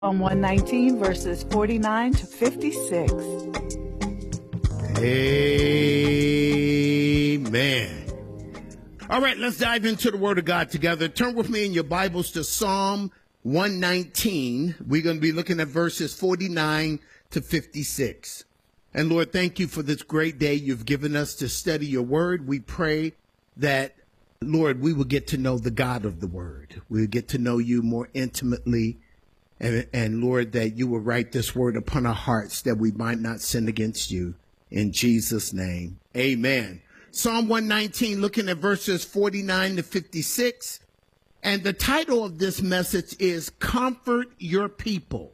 Psalm 119, verses 49 to 56. Amen. All right, let's dive into the Word of God together. Turn with me in your Bibles to Psalm 119. We're going to be looking at verses 49 to 56. And Lord, thank you for this great day you've given us to study your Word. We pray that, Lord, we will get to know the God of the Word. We'll get to know you more intimately. And Lord, that you will write this word upon our hearts that we might not sin against you. In Jesus' name, amen. Psalm 119, looking at verses 49 to 56. And the title of this message is Comfort Your People.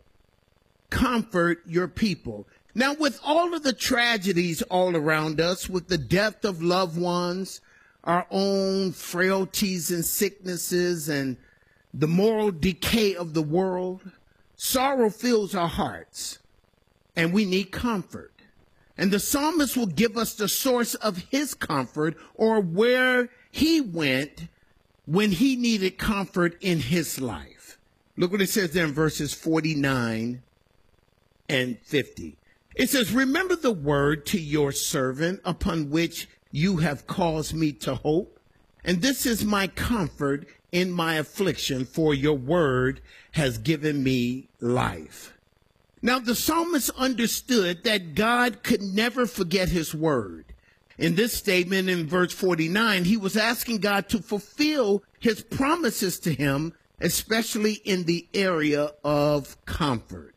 Comfort your people. Now, with all of the tragedies all around us, with the death of loved ones, our own frailties and sicknesses, and the moral decay of the world, sorrow fills our hearts, and we need comfort. And the psalmist will give us the source of his comfort, or where he went when he needed comfort in his life. Look what it says there in verses 49 and 50. It says, "Remember the word to your servant upon which you have caused me to hope. And this is my comfort in my affliction, for your word has given me life." Now, the psalmist understood that God could never forget his word. In this statement in verse 49, he was asking God to fulfill his promises to him, especially in the area of comfort.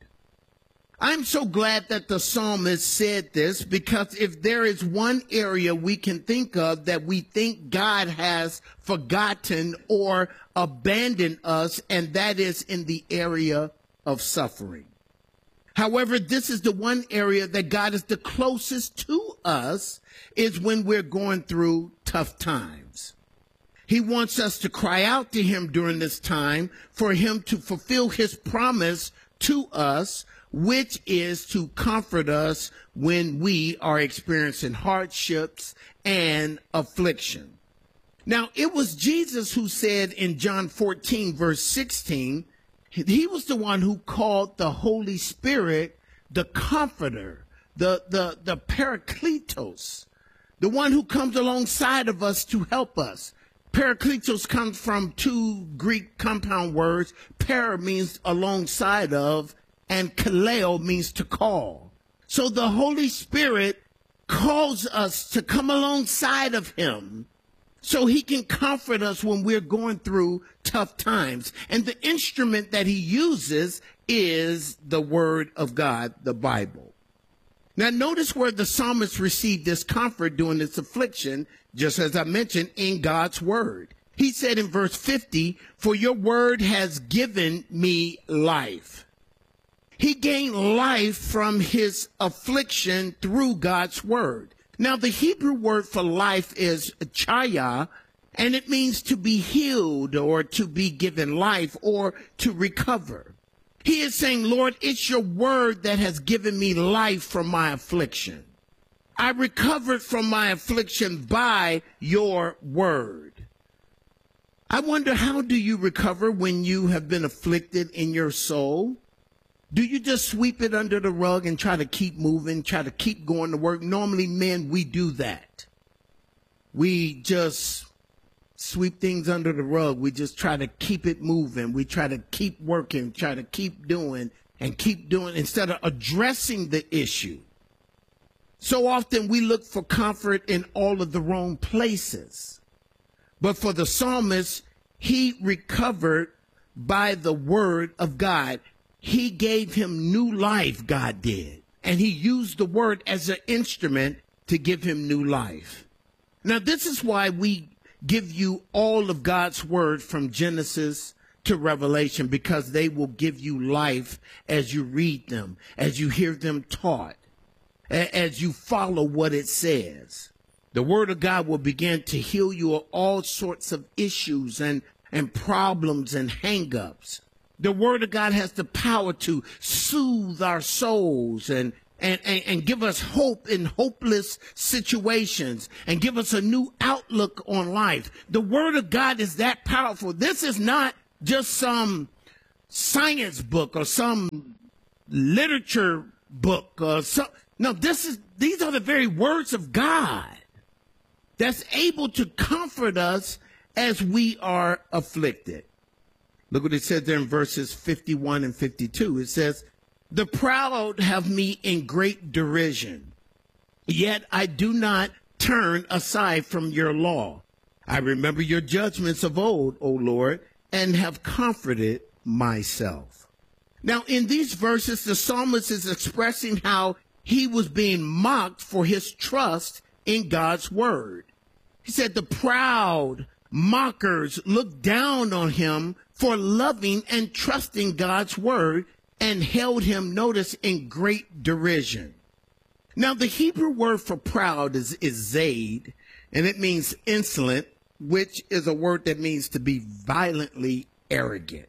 I'm so glad that the psalmist said this, because if there is one area we can think of that we think God has forgotten or abandoned us, and that is in the area of suffering. However, this is the one area that God is the closest to us, is when we're going through tough times. He wants us to cry out to him during this time for him to fulfill his promise to us, which is to comfort us when we are experiencing hardships and affliction. Now, it was Jesus who said in John 14, verse 16, he was the one who called the Holy Spirit the Comforter, the Parakletos, the one who comes alongside of us to help us. Parakletos comes from two Greek compound words. Para means alongside of, and kaleo means to call. So the Holy Spirit calls us to come alongside of him so he can comfort us when we're going through tough times. And the instrument that he uses is the Word of God, the Bible. Now, notice where the psalmist received this comfort during this affliction, just as I mentioned, in God's Word. He said in verse 50, "For your word has given me life." He gained life from his affliction through God's word. Now, the Hebrew word for life is chaya, and it means to be healed or to be given life or to recover. He is saying, Lord, it's your word that has given me life from my affliction. I recovered from my affliction by your word. I wonder, how do you recover when you have been afflicted in your soul? Do you just sweep it under the rug and try to keep moving, try to keep going to work? Normally, men, we do that. We just sweep things under the rug. We just try to keep it moving. We try to keep working, try to keep doing instead of addressing the issue. So often we look for comfort in all of the wrong places. But for the psalmist, he recovered by the word of God. He gave him new life, God did. And he used the word as an instrument to give him new life. Now, this is why we give you all of God's word from Genesis to Revelation, because they will give you life as you read them, as you hear them taught, as you follow what it says. The word of God will begin to heal you of all sorts of issues and problems and hang-ups. The word of God has the power to soothe our souls and give us hope in hopeless situations and give us a new outlook on life. The word of God is that powerful. This is not just some science book or some literature book or some. No, these are the very words of God that's able to comfort us as we are afflicted. Look what it says there in verses 51 and 52. It says, "The proud have me in great derision, yet I do not turn aside from your law. I remember your judgments of old, O Lord, and have comforted myself." Now, in these verses, the psalmist is expressing how he was being mocked for his trust in God's word. He said the proud mockers looked down on him for loving and trusting God's word and held him, notice, in great derision. Now, the Hebrew word for proud is zayd, and it means insolent, which is a word that means to be violently arrogant.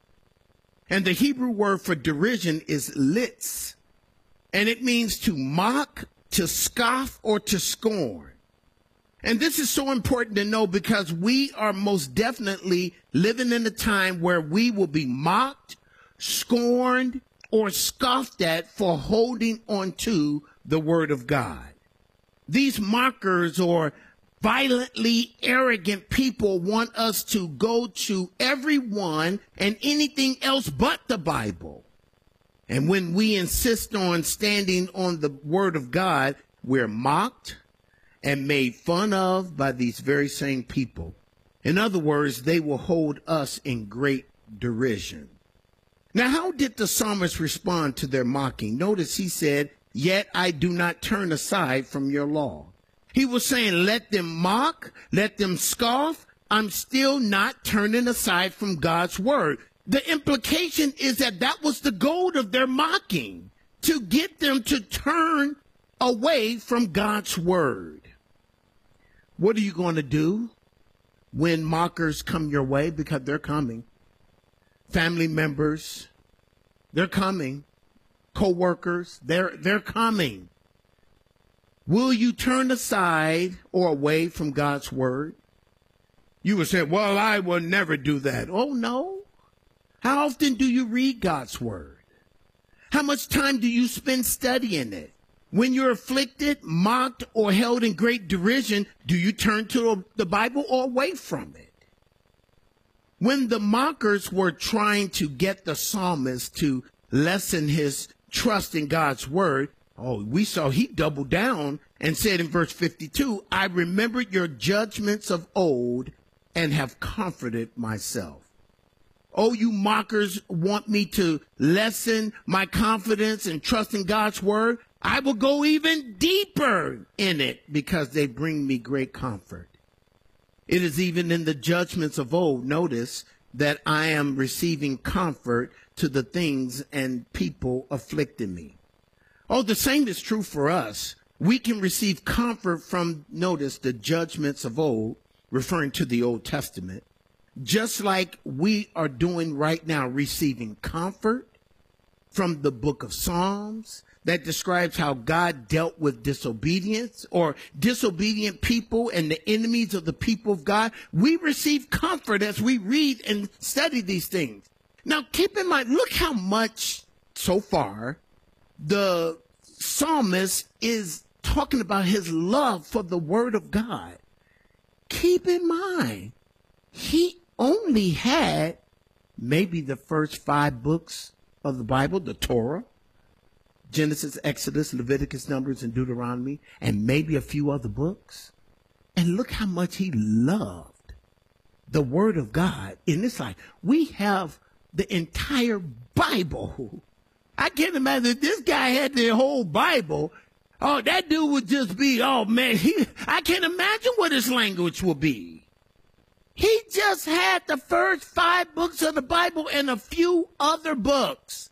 And the Hebrew word for derision is litz, and it means to mock, to scoff, or to scorn. And this is so important to know because we are most definitely living in a time where we will be mocked, scorned, or scoffed at for holding on to the word of God. These mockers or violently arrogant people want us to go to everyone and anything else but the Bible. And when we insist on standing on the word of God, we're mocked and made fun of by these very same people. In other words, they will hold us in great derision. Now, how did the psalmist respond to their mocking? Notice he said, "Yet I do not turn aside from your law." He was saying, let them mock, let them scoff. I'm still not turning aside from God's word. The implication is that that was the goal of their mocking, to get them to turn away from God's word. What are you going to do when mockers come your way? Because they're coming. Family members, they're coming. Co-workers, they're coming. Will you turn aside or away from God's word? You would say, well, I will never do that. Oh, no. How often do you read God's word? How much time do you spend studying it? When you're afflicted, mocked, or held in great derision, do you turn to the Bible or away from it? When the mockers were trying to get the psalmist to lessen his trust in God's word, we saw he doubled down and said in verse 52, "I remembered your judgments of old and have comforted myself." Oh, you mockers want me to lessen my confidence and trust in God's word? I will go even deeper in it because they bring me great comfort. It is even in the judgments of old, notice, that I am receiving comfort to the things and people afflicting me. Oh, the same is true for us. We can receive comfort from, notice, the judgments of old, referring to the Old Testament, just like we are doing right now, receiving comfort from the book of Psalms that describes how God dealt with disobedience or disobedient people and the enemies of the people of God. We receive comfort as we read and study these things. Now, keep in mind, look how much so far the psalmist is talking about his love for the word of God. Keep in mind, he only had maybe the first 5 books of the Bible, the Torah, Genesis, Exodus, Leviticus, Numbers, and Deuteronomy, and maybe a few other books. And look how much he loved the word of God in this life. We have the entire Bible. I can't imagine if this guy had the whole Bible. Oh, that dude would just be, oh man, I can't imagine what his language will be. He just had the first 5 books of the Bible and a few other books.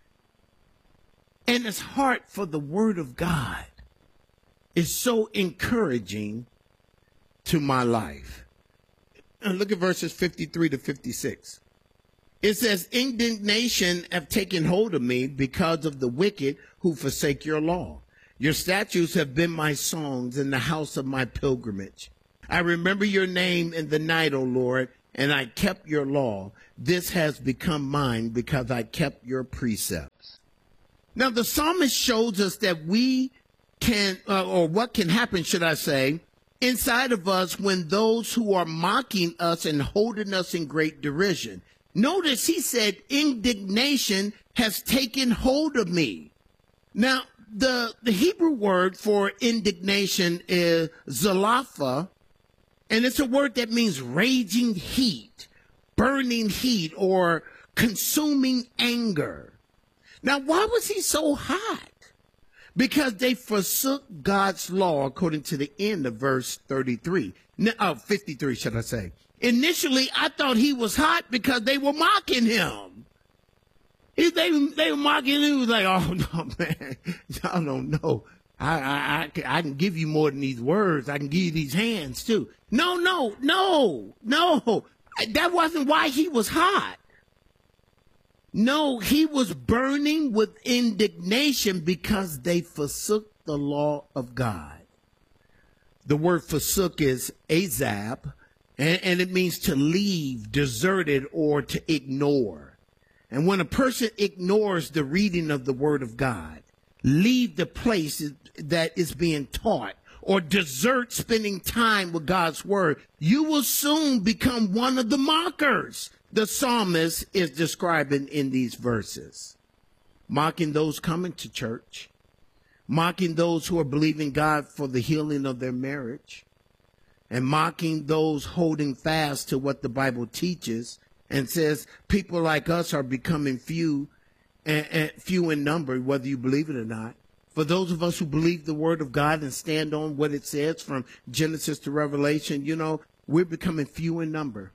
And his heart for the word of God is so encouraging to my life. And look at verses 53 to 56. It says, "Indignation have taken hold of me because of the wicked who forsake your law. Your statutes have been my songs in the house of my pilgrimage. I remember your name in the night, O Lord, and I kept your law. This has become mine because I kept your precepts. Now, the psalmist shows us that we can, or what can happen, should I say, inside of us when those who are mocking us and holding us in great derision. Notice he said, indignation has taken hold of me. Now, the Hebrew word for indignation is zalapha, and it's a word that means raging heat, burning heat, or consuming anger. Now, why was he so hot? Because they forsook God's law, according to the end of verse 53. 53, should I say. Initially, I thought he was hot because they were mocking him. They were mocking him. He was like, oh, no, man, y'all don't know. I can give you more than these words. I can give you these hands, too. No. That wasn't why he was hot. No, he was burning with indignation because they forsook the law of God. The word forsook is azab, and it means to leave, deserted, or to ignore. And when a person ignores the reading of the word of God, leave the place that is being taught, or desert spending time with God's word, you will soon become one of the mockers the psalmist is describing in these verses. Mocking those coming to church, mocking those who are believing God for the healing of their marriage, and mocking those holding fast to what the Bible teaches and says people like us are becoming few and few in number, whether you believe it or not. For those of us who believe the word of God and stand on what it says from Genesis to Revelation, we're becoming few in number.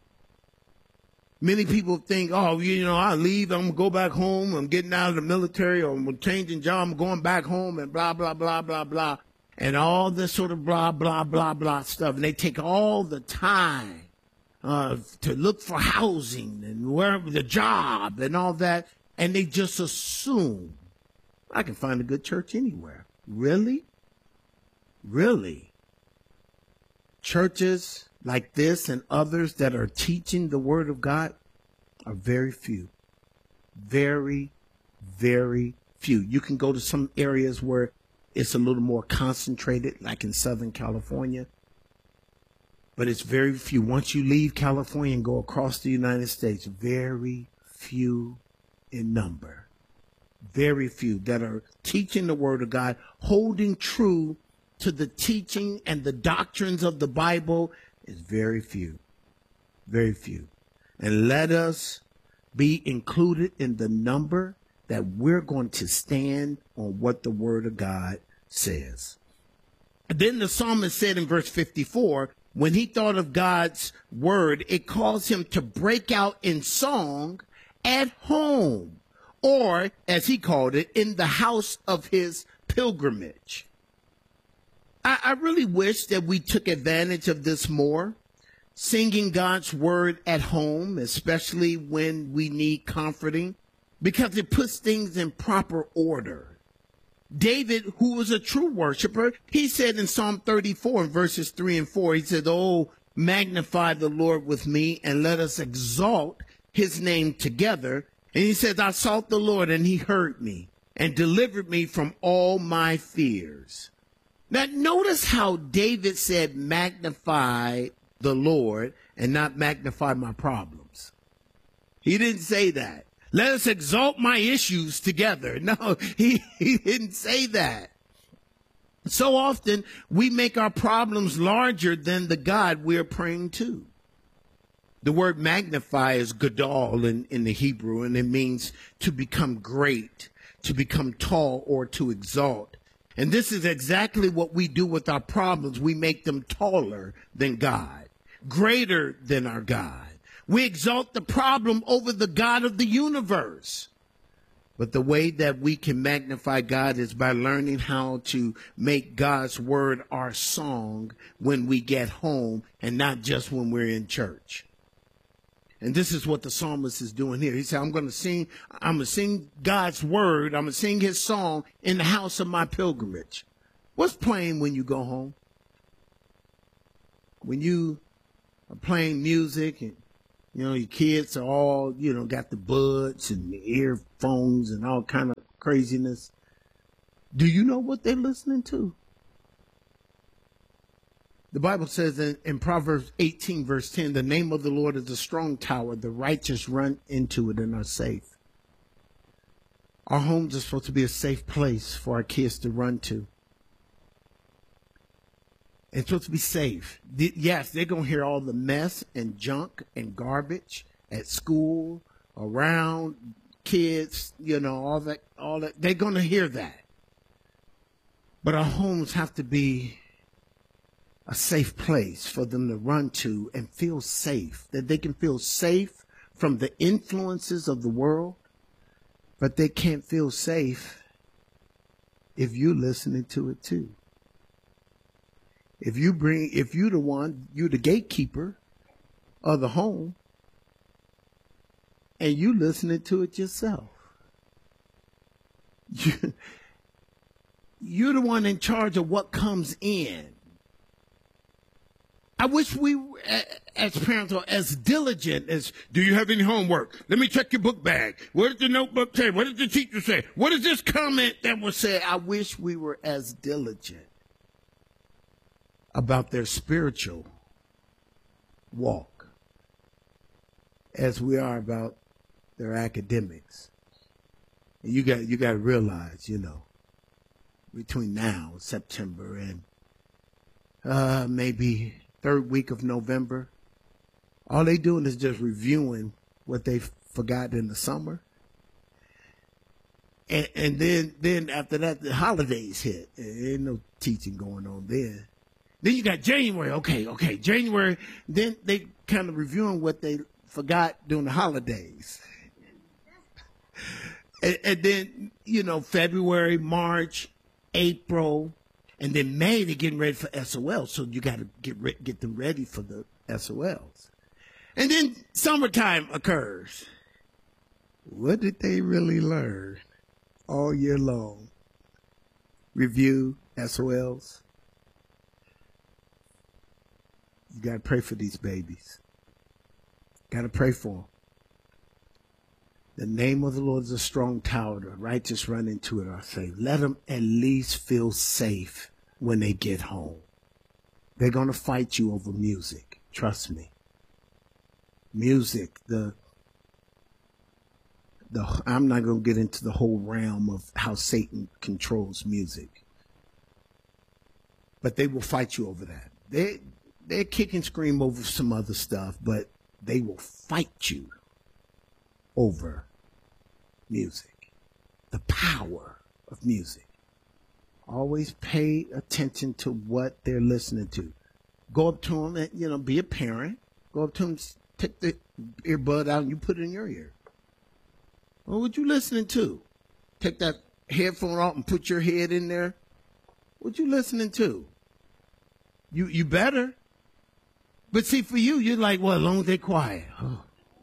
Many people think, oh, I leave, I'm going to go back home, I'm getting out of the military, or I'm changing job, I'm going back home, and blah, blah, blah, blah, blah, and all this sort of blah, blah, blah, blah stuff. And they take all the time to look for housing and where the job and all that, and they just assume, I can find a good church anywhere. Really? Really? Churches like this and others that are teaching the word of God are very few. Very, very few. You can go to some areas where it's a little more concentrated, like in Southern California, but it's very few. Once you leave California and go across the United States, very few in number. Very few that are teaching the word of God, holding true to the teaching and the doctrines of the Bible is very few. Very few. And let us be included in the number that we're going to stand on what the word of God says. Then the psalmist said in verse 54, when he thought of God's word, it caused him to break out in song at home, or as he called it, in the house of his pilgrimage. I really wish that we took advantage of this more, singing God's word at home, especially when we need comforting, because it puts things in proper order. David, who was a true worshiper, he said in Psalm 34, verses 3 and 4, he said, oh, magnify the Lord with me and let us exalt his name together. And he says, I sought the Lord and he heard me and delivered me from all my fears. Now, notice how David said, magnify the Lord and not magnify my problems. He didn't say that. Let us exalt my issues together. No, he didn't say that. So often we make our problems larger than the God we're praying to. The word magnify is gadol in the Hebrew, and it means to become great, to become tall, or to exalt. And this is exactly what we do with our problems. We make them taller than God, greater than our God. We exalt the problem over the God of the universe. But the way that we can magnify God is by learning how to make God's word our song when we get home and not just when we're in church. And this is what the psalmist is doing here. He said, I'm going to sing God's word. I'm going to sing his song in the house of my pilgrimage. What's playing when you go home? When you are playing music and You know, your kids are all, got the buds and the earphones and all kind of craziness. Do you know what they're listening to? The Bible says in Proverbs 18, verse 10, the name of the Lord is a strong tower. The righteous run into it and are safe. Our homes are supposed to be a safe place for our kids to run to. It's supposed to be safe. Yes, they're going to hear all the mess and junk and garbage at school, around kids, all that. They're going to hear that. But our homes have to be a safe place for them to run to and feel safe, that they can feel safe from the influences of the world, but they can't feel safe if you're listening to it too. If you're the gatekeeper of the home and you listening to it yourself. You're the one in charge of what comes in. I wish we, as parents, are as diligent as, do you have any homework? Let me check your book bag. What did the notebook say? What did the teacher say? What is this comment that was said? I wish we were as diligent about their spiritual walk as we are about their academics. And you got to realize, between now and September and maybe third week of November, all they doing is just reviewing what they forgot in the summer. And then after that, the holidays hit. There ain't no teaching going on then. Then you got January. Okay, January. Then they kind of reviewing what they forgot during the holidays. And then, February, March, April, and then May, they're getting ready for SOL. So you got to get them ready for the SOLs. And then summertime occurs. What did they really learn all year long? Review, SOLs. You got to pray for these babies. Got to pray for them. The name of the Lord is a strong tower. The righteous run into it are safe. Let them at least feel safe when they get home. They're going to fight you over music. Trust me. Music, I'm not going to get into the whole realm of how Satan controls music. But they will fight you over that. They kick and scream over some other stuff, but they will fight you over music. The power of music. Always pay attention to what they're listening to. Go up to them and, be a parent. Go up to them, take the earbud out and you put it in your ear. Well, what you listening to? Take that headphone off and put your head in there. What you listening to? You better. But see, for you, you're like, well, as long as they're quiet. Oh.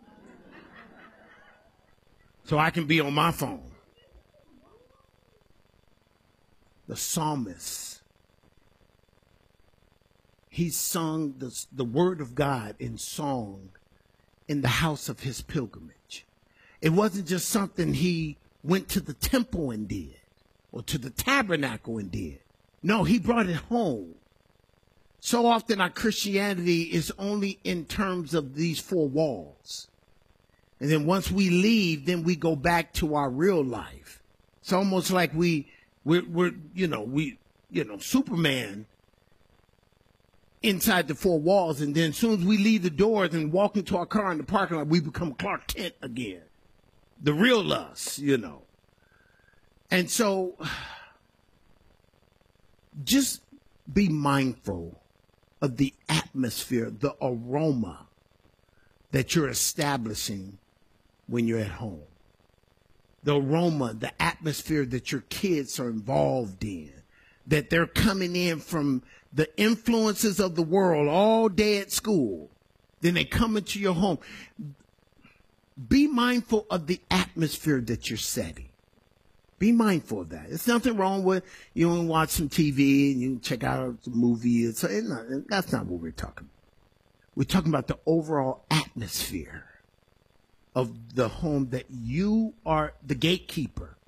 So I can be on my phone. The psalmist, he sung the word of God in song in the house of his pilgrimage. It wasn't just something he went to the temple and did or to the tabernacle and did. No, he brought it home. So often our Christianity is only in terms of these four walls. And then once we leave, then we go back to our real life. It's almost like we're Superman inside the four walls. And then as soon as we leave the doors and walk into our car in the parking lot, we become Clark Kent again. The real us, And so just be mindful of the atmosphere, the aroma that you're establishing when you're at home. The aroma, the atmosphere that your kids are involved in, that they're coming in from the influences of the world all day at school. Then they come into your home. Be mindful of the atmosphere that you're setting. Be mindful of that. There's nothing wrong with you want to watch some TV and you check out a movie. That's not what we're talking about. We're talking about the overall atmosphere of the home, that you are the gatekeeper.